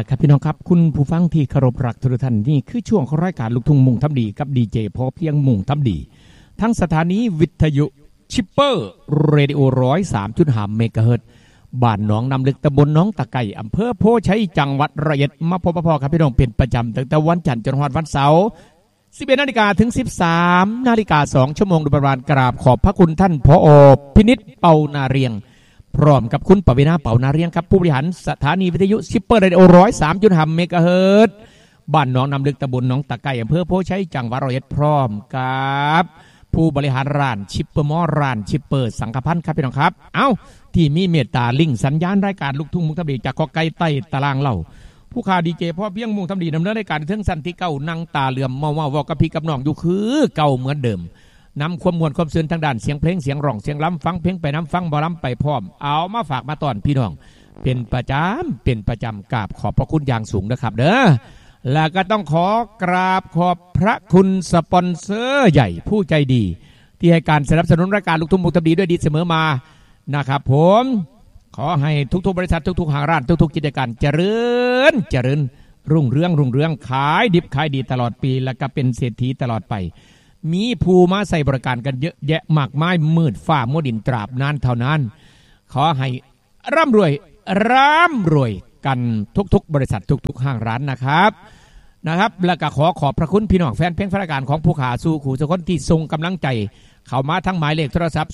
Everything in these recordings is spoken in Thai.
ครับพี่น้องครับคุณผู้ฟังที่เคารพรักทุกท่านนี่คือช่วงของรายการลูกทุ่งมุ่งทำดีกับดีเจพอเพียงมุ่งทำดีทั้งสถานีวิทยุชิปเปอร์เรดิโอ103.5 เมกะเฮิรตซ์บ้านหนองน้ำลึกตำบลหนองตะไก่อำเภอโพชัยจังหวัดร้อยเอ็ดมาพบพ่อครับพี่น้องเป็นประจำตั้งแต่วันจันทร์จนถึงวันเสาร์11 นาฬิกาถึง 13 นาฬิกา2 ชั่วโมงโดยประมาณกราบขอบพระคุณท่านผอ.พินิจเปานาเรียงพร้อมกับคุณปวีณาเปานาเรียงครับผู้บริหารสถานีวิทยุชิปเปอร์เรดิโอ103.5 เมกะเฮิรตซ์บ้านหนองน้ำลึกตำบลหนองตะไก่อำเภอโพชัยจังหวัดร้อยเอ็ดพร้อมกับผู้บริหารร้านชิปเปอร์มอร้านชิปเปอร์สังฆพันธ์ครับพี่น้องครับเอ้าที่มีเมตตาลิงสัญญาณรายการลูกทุ่งมุกทำดีจากกอไก่ใต้ตารางเล่าผู้ข่าวดีเจพ่อเพียงมุ่งทำดีดำเนินรายการเทิงสันติเก่านั่งตาเหลื่อมเมาๆวอกกับพี่กับน้องอยู่คือเก่าเหมือนเดิมนำความมวลความซื่นทางด้านเสียงเพลงเสียงร้องเสียงล้ำฟังเพลงไปน้ำฟังบ่ล้ำไปพร้อมเอามาฝากมาตอนพี่น้องเป็นประจำกราบขอบพระคุณอย่างสูงนะครับเด้อแล้วก็ต้องขอกราบขอบพระคุณสปอนเซอร์ใหญ่ผู้ใจดีที่ให้การสนับสนุนรายการลูกทุ่งมุกทำดีด้วยดีเสมอมานะครับผมขอให้ทุกๆบริษัททุกๆห้างร้านทุกๆกิจการเจริญรุ่งเรืองขายดิบขายดีตลอดปีและก็เป็นเศรษฐีตลอดไปมีผู้มาใส่บริการกันเยอะแยะมากมายมืดฟ้ามัวดินตราบนานเท่านั้นขอให้ร่ำรวยกันทุกๆบริษัททุกๆห้างร้านนะครับแล้วก็ขอบพระคุณพี่น้องแฟนเพลงรายการของผู้ขาสู่ขู่ทุกคนที่ส่งกำลังใจเข้ามาทั้งหมายเลขโทรศัพท์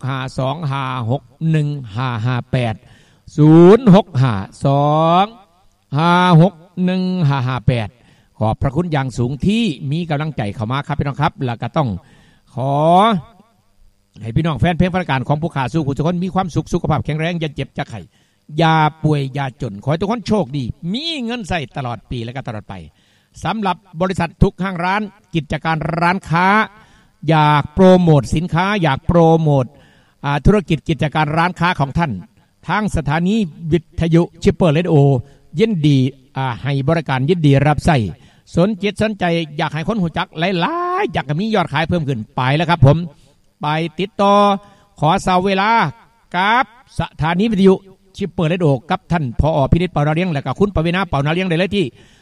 0652561558 ขอบพระคุณอย่างสูงที่มีกำลังใจเข้ามาครับพี่น้องครับแล้วก็ต้องขอให้พี่น้องแฟนเพลงรายการของผู้ขาสู่ขู่ทุกคนมีความสุขสุขภาพแข็งแรงอย่าเจ็บอย่าไข้อย่าป่วยอย่าจนขอให้ทุกคนโชคดีมีเงินใส่ตลอดปีและก็ตลอดไปสำหรับบริษัททุกห้างร้านกิจการร้านค้าอยากโปรโมทสินค้าอยากโปรโมทธุรกิจกิจการร้านค้าของท่านทางสถานีวิทยุชิปเปอร์เรดิโอยินดีให้บริการยินดีรับใช้สนใจอยากให้คนหูจักหลายๆอยากมียอดขายเพิ่มขึ้นไปแล้วครับผมไปติดต่อขอเสาเวลากับสถานีวิทยุชิปเปอร์เรดิโอกับท่านผอ.พินิจเปานาเรียงและกับคุณปวีณาเปานาเรียงได้เลยที่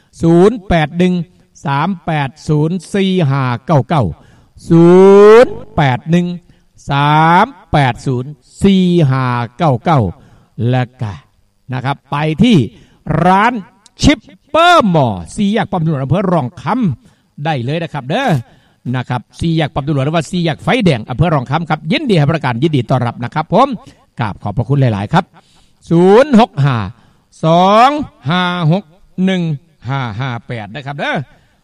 0813804599และก็นะครับไปที่ร้านชิปเปอร์มอ4 แยกปั๊มตำรวจอำเภอรองคำได้เลยนะครับเด้อนะครับ4 แยกปั๊มตำรวจหรือว่า4 แยกไฟแดงอำเภอรองคำครับยินดีให้บริการยินดีต้อนรับนะครับผมกราบขอบพระคุณหลายๆครับ0652561558นะครับเด้อ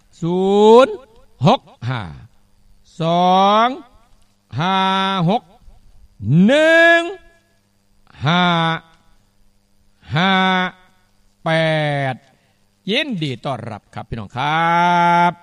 0652561558ยินดีต้อนรับครับพี่น้องครับ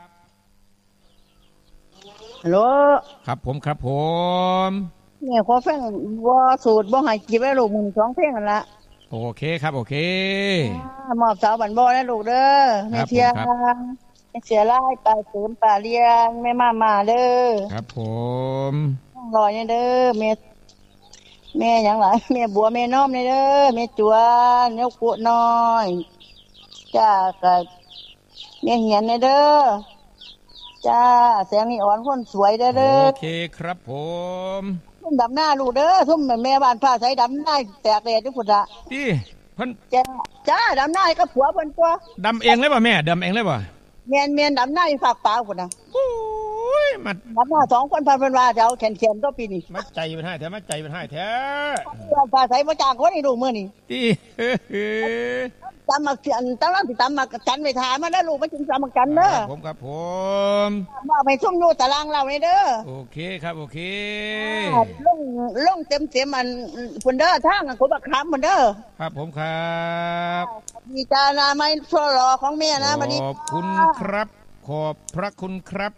ฮัลโหลครับผมเนี่ยขอฟังว่าสูตรบ่ให้กินแล้วลูกมึง2เพลงนั่นละโอเคครับโอเคมอบสาวบันบ่แล้วลูกเด้อแม่เทียเสียลายปลาเสริมปลาเลี้ยงแม่มาเด้อครับผมรอยนี่เด้อแม่หยังหลายแม่บัวแม่น้อมนี่เด้อแม่จวนเนื้อกุน้อยจ้าก็แม่เหียนนี่เด้อจ้าแสงนี่อ่อนคนสวยเด้อโอเคครับผมทุ่มดำหน้าลูกเด้อทุ่มแม่บ้านผ้าใสดำหน้าแตกเลยทุกคนละพี่เพิ่นจ้าดำหน้าก็ผัวเพิ่นตัวดำเองเลยป่ะแม่ดำเองเลยป่ะเมียนดำหน้าอยู่ฝากป่าคนนะโอ้ยมาดำหน้า2 คนพันว่าจะเอาแขนตัวปีนี้มาใจเป็นให้แท้ผ้าใสมาจ้างคนให้ลูกมื้อนี้พี่ตามมาตั้งตามมาจันไปถามมาแล้วลูกมากินตามกันเด้อผมครับมาไปซุ่มอยู่ตารางเราเด้อโอเคครับโอเคลงเต็มมันพุ่นเด้อทางก็บักคำพุ่นเด้อครับผมครับมีจานาไม้โซรอของแม่นะบัดนี้ขอบคุณครับขอบพระคุณครับ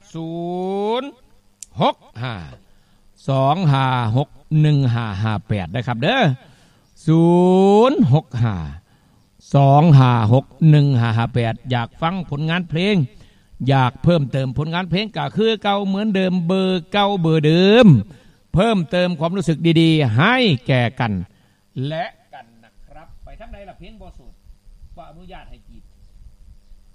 0652561558นะครับเด้อ0652561558อยากฟังผลงานเพลงอยากเพิ่มเติมผลงานเพลงก็คือเก่าเหมือนเดิมเบอร์เก่าเบอร์เดิมเพิ่มเติมความรู้สึกดีๆให้แก่กันและกันนะครับไปทั้งใดล่ะเพลงบ่สุดบ่อนุญาตให้จีบ